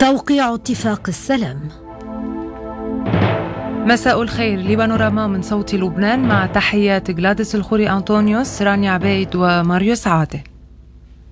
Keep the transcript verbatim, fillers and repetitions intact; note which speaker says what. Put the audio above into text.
Speaker 1: توقيع اتفاق السلام.
Speaker 2: مساء الخير، لبانوراما من صوت لبنان، مع تحيات غلاديس الخوري أنطونيوس، رانيا عبيد وماريو سعادة.